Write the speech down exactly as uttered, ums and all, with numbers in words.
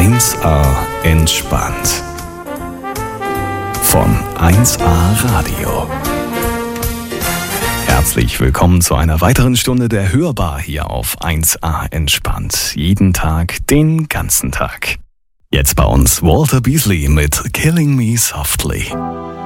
eins A entspannt. Von eins A Radio. Herzlich willkommen zu einer weiteren Stunde der Hörbar hier auf eins A entspannt. Jeden Tag, den ganzen Tag. Jetzt bei uns Walter Beasley mit Killing Me Softly.